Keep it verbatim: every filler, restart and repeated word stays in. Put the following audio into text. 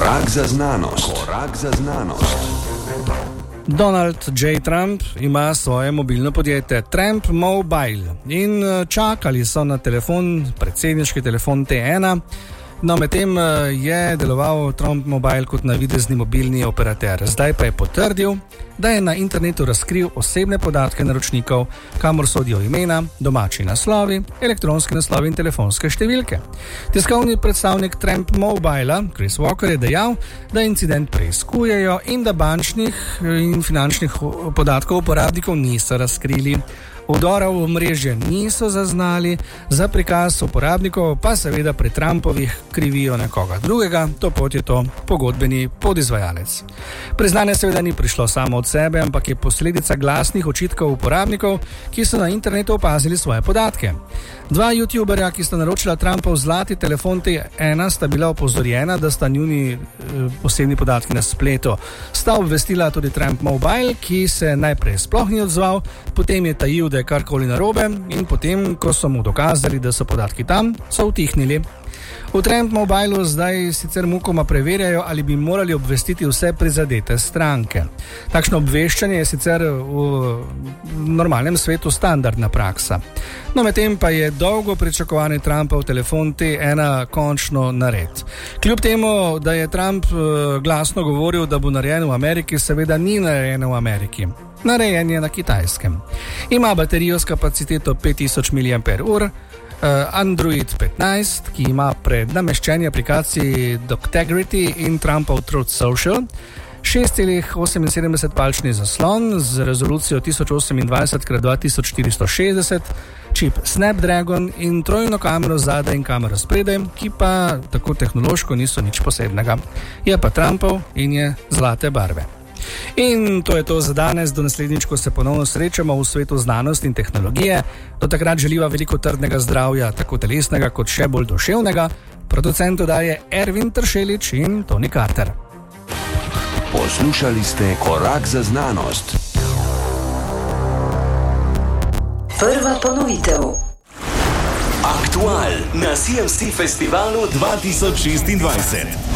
Korak za znanost. Korak za znanost. Donald J. Trump ima svoje mobilno podjetje Trump Mobile in čakali so na telefon, predsedniški telefon T ena. No, medtem je deloval Trump Mobile kot navidezni mobilni operater. Zdaj pa je potrdil, da je na internetu razkril osebne podatke naročnikov, kamor sodijo imena, domači naslovi, elektronski naslovi in telefonske številke. Tiskovni predstavnik Trump Mobila, Chris Walker, je dejal, da incident preiskujejo in da bančnih in finančnih podatkov uporabnikov niso razkrili. Vdora v omrežje niso zaznali, za prikaz uporabnikov pa seveda pri Trumpovih krivijo nekoga drugega, to pot je to pogodbeni podizvajalec. Priznanje seveda ni prišlo samo od sebe, ampak je posledica glasnih očitkov uporabnikov, ki so na internetu opazili svoje podatke. Dva youtuberja, ki sta naročila Trumpov zlati telefon T ena, sta bila opozorjena, da sta njuni osebni podatki na spletu. Sta obvestila tudi Trump Mobile, ki se najprej sploh ni odzval, potem je tajil, da je karkoli narobe in potem, ko so mu dokazali, da so podatki tam, so utihnili. V Trump Mobilu zdaj sicer mukoma preverjajo, ali bi morali obvestiti vse prizadete stranke. Takšno obveščanje je sicer v normalnem svetu standardna praksa. No, medtem pa je dolgo pričakovani Trumpov telefon T ena končno nared. Kljub temu, da je Trump glasno govoril, da bo narejen v Ameriki, seveda ni narejen v Ameriki. Narejen je na Kitajskem. Ima baterijo s kapaciteto pet tisoč miliampernih ur, Android petnajst, ki ima prednameščenje aplikacij Doctegrity in Trumpov Truth Social, šest celih oseminsedemdeset palčni zaslon z rezolucijo tisoč osemindvajset krat dva tisoč štiristo šestdeset, čip Snapdragon in trojno kamero zadaj in kamero spredaj, ki pa tako tehnološko niso nič posebnega. Je pa Trumpov in je zlate barve. In to je to za danes, do naslednjič, ko se ponovno srečamo v svetu znanosti in tehnologije. Do takrat želiva veliko trdnega zdravja, tako telesnega kot še bolj duševnega. Producent oddaje Ervin Tršelič in Tony Carter. Poslušali ste Korak za znanost. Prva ponovitev. Aktual na C F C festivalu dva tisoč šestindvajset.